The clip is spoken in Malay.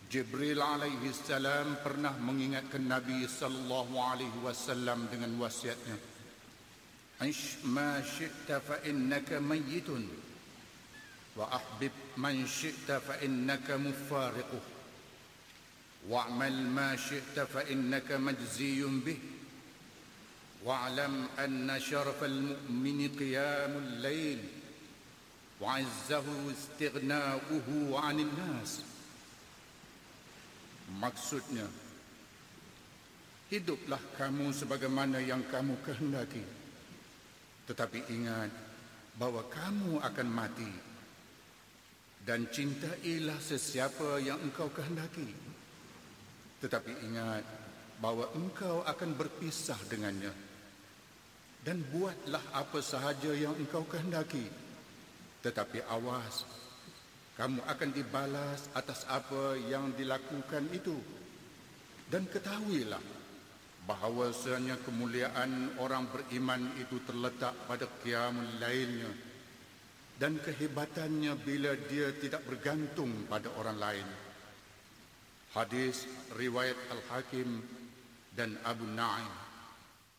Jibril alaihi salam pernah mengingatkan Nabi sallallahu alaihi wasallam dengan wasiatnya, "Ish ma syi'ta fa innaka mayyitun wa ahbib man syi'ta fa innaka mufariquh wa'mal ma syi'ta fa innaka majziyun bih wa'lam anna syarafal mu'mini qiyamul lail wa 'izzahu istighna'uhu 'anil nas." Maksudnya, hiduplah kamu sebagaimana yang kamu kehendaki, tetapi ingat bahawa kamu akan mati, dan cintailah sesiapa yang engkau kehendaki, tetapi ingat bahawa engkau akan berpisah dengannya, dan buatlah apa sahaja yang engkau kehendaki, tetapi awas, kamu akan dibalas atas apa yang dilakukan itu. Dan ketahuilah bahawasanya kemuliaan orang beriman itu terletak pada qiyamul lailnya, dan kehebatannya bila dia tidak bergantung pada orang lain. Hadis riwayat Al-Hakim dan Abu Na'im.